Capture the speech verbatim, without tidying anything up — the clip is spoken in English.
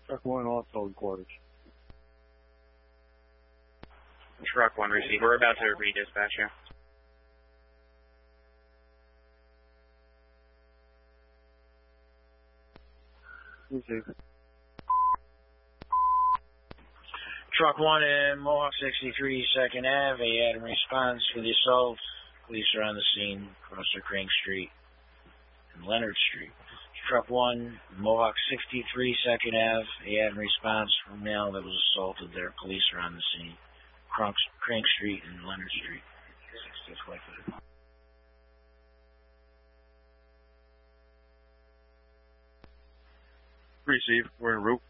Truck one also in quarters. Truck one receive. We're about to redispatch you. Receive. Truck one in Mohawk sixty-three, second Avenue. A Adam response for the assault. Police are on the scene, across Crank Street and Leonard Street. Truck one, Mohawk sixty-three, second Avenue. A Adam response from male that was assaulted there. Police are on the scene, Crank, Crank Street and Leonard Street. Receive. We're en route.